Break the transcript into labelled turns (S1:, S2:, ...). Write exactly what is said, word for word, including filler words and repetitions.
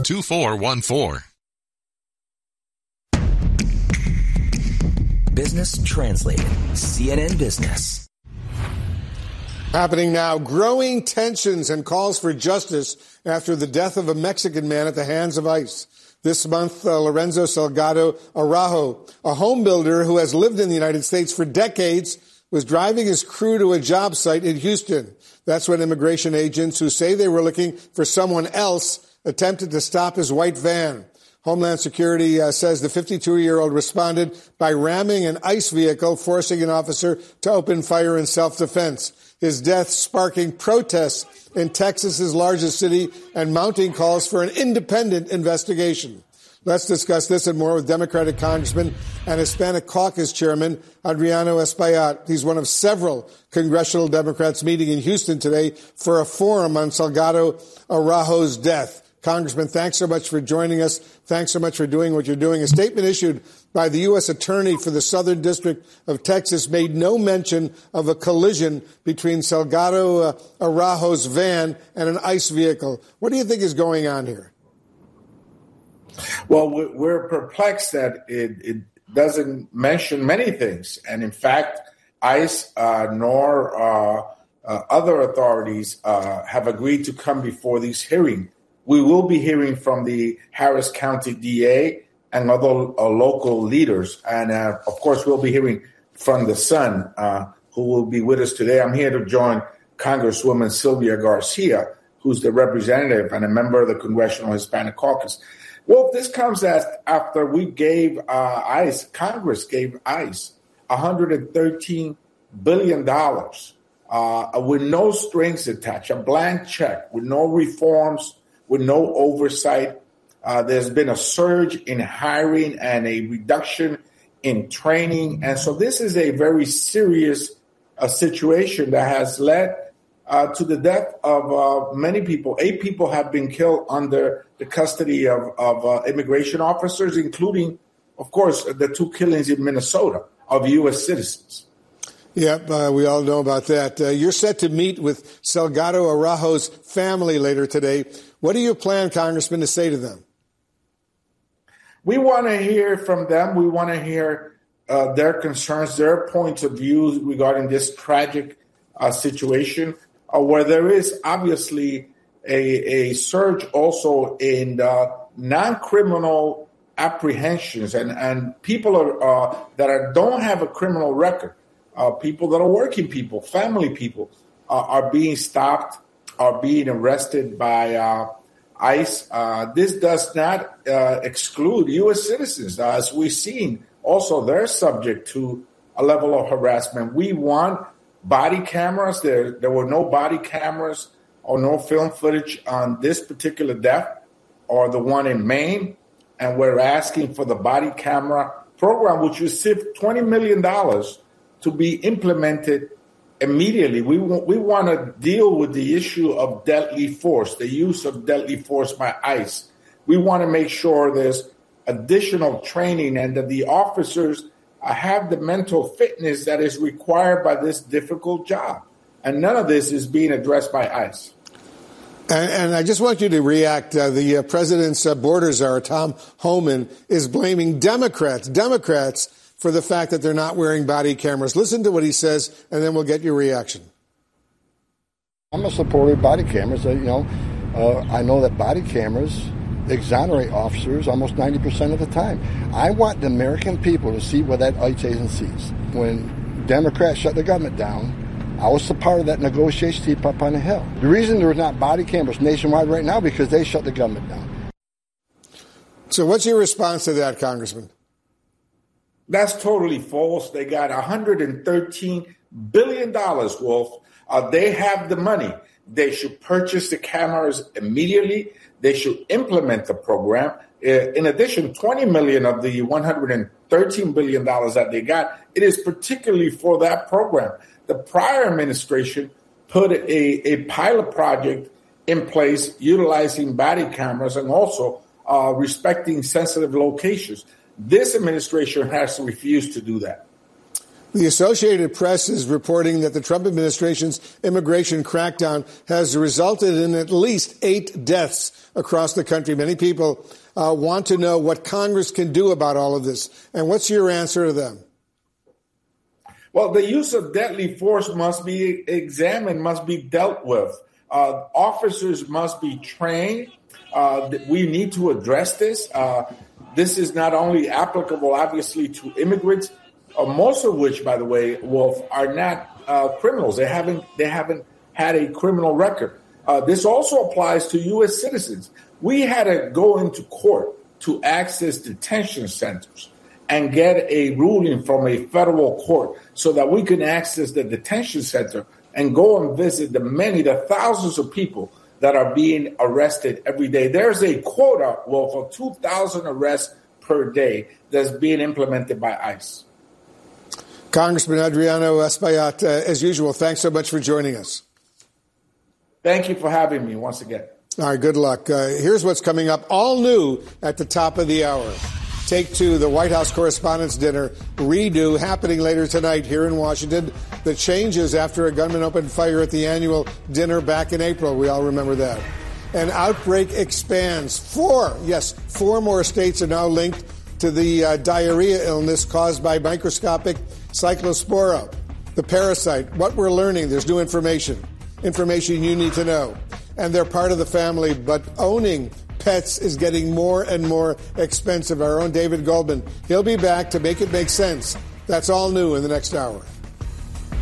S1: two four one four.
S2: Business Translated, C N N Business.
S3: Happening now, growing tensions and calls for justice after the death of a Mexican man at the hands of ICE. This month, uh, Lorenzo Salgado Araujo, a home builder who has lived in the United States for decades, was driving his crew to a job site in Houston. That's when immigration agents who say they were looking for someone else attempted to stop his white van. Homeland Security uh, says the fifty-two-year-old responded by ramming an ICE vehicle, forcing an officer to open fire in self-defense. His death sparking protests in Texas's largest city and mounting calls for an independent investigation. Let's discuss this and more with Democratic Congressman and Hispanic Caucus Chairman Adriano Espaillat. He's one of several congressional Democrats meeting in Houston today for a forum on Salgado Araujo's death. Congressman, thanks so much for joining us. Thanks so much for doing what you're doing. A statement issued by the U S Attorney for the Southern District of Texas made no mention of a collision between Salgado uh, Araujo's van and an ICE vehicle. What do you think is going on here?
S4: Well, we're perplexed that it, it doesn't mention many things. And in fact, ICE uh, nor uh, uh, other authorities uh, have agreed to come before these hearings. We will be hearing from the Harris County D A and other uh, local leaders. And, uh, of course, we'll be hearing from the Sun, uh, who will be with us today. I'm here to join Congresswoman Sylvia Garcia, who's the representative and a member of the Congressional Hispanic Caucus. Well, this comes as after we gave uh, ICE, Congress gave ICE one hundred thirteen billion dollars uh, with no strings attached, a blank check, with no reforms, with no oversight. Uh, there's been a surge in hiring and a reduction in training. And so this is a very serious uh, situation that has led uh, to the death of uh, many people. Eight people have been killed under the custody of, of uh, immigration officers, including, of course, the two killings in Minnesota of U S citizens.
S3: Yep, uh, we all know about that. Uh, you're set to meet with Salgado Araujo's family later today. What do you plan, Congressman, to say to them?
S4: We want to hear from them. We want to hear uh, their concerns, their points of view regarding this tragic uh, situation, uh, where there is obviously a, a surge also in uh, non-criminal apprehensions and, and people are, uh, that are, don't have a criminal record. Uh, people that are working people, family people, uh, are being stopped, are being arrested by uh, ICE. Uh, this does not uh, exclude U S citizens. Uh, as we've seen, also they're subject to a level of harassment. We want body cameras. There, there were no body cameras or no film footage on this particular death or the one in Maine. And we're asking for the body camera program, which received twenty million dollars to be implemented immediately. We want, we want to deal with the issue of deadly force, the use of deadly force by ICE. We want to make sure there's additional training and that the officers have the mental fitness that is required by this difficult job. And none of this is being addressed by ICE.
S3: And, and I just want you to react. Uh, the uh, president's uh, border czar, Tom Homan, is blaming Democrats, Democrats, for the fact that they're not wearing body cameras. Listen to what he says, and then we'll get your reaction.
S5: I'm a supporter of body cameras. Uh, you know, uh, I know that body cameras exonerate officers almost ninety percent of the time. I want the American people to see what that ICE agent sees. When Democrats shut the government down, I was a part of that negotiation team up on the Hill. The reason there's not body cameras nationwide right now because they shut the government down.
S3: So what's your response to that, Congressman?
S4: That's totally false. They got one hundred thirteen billion dollars, Wolf. Uh, they have the money. They should purchase the cameras immediately. They should implement the program. Uh, in addition, twenty million dollars of the one hundred thirteen billion dollars that they got, it is particularly for that program. The prior administration put a, a pilot project in place utilizing body cameras and also uh, respecting sensitive locations. This administration has refused to do that.
S3: The Associated Press is reporting that the Trump administration's immigration crackdown has resulted in at least eight deaths across the country. Many people uh, want to know what Congress can do about all of this. And what's your answer to them?
S4: Well, the use of deadly force must be examined, must be dealt with. Uh, officers must be trained. Uh, we need to address this. Uh, this is not only applicable, obviously, to immigrants, uh, most of which, by the way, Wolf, are not uh, criminals. They haven't they haven't had a criminal record. Uh, this also applies to U S citizens. We had to go into court to access detention centers and get a ruling from a federal court so that we can access the detention center and go and visit the many, the thousands of people that are being arrested every day. There's a quota, well, for two thousand arrests per day that's being implemented by ICE.
S3: Congressman Adriano Espaillat, uh, as usual, thanks so much for joining us.
S4: Thank you for having me once again.
S3: All right, good luck. Uh, here's what's coming up, all new at the top of the hour. Take two, the White House Correspondents' Dinner redo happening later tonight here in Washington. The changes after a gunman opened fire at the annual dinner back in April. We all remember that. An outbreak expands. Four, yes, four more states are now linked to the uh, diarrhea illness caused by microscopic cyclospora, the parasite. What we're learning, there's new information, information you need to know. And they're part of the family, but owning pets is getting more and more expensive. Our own David Goldman, he'll be back to make it make sense. That's all new in the next hour.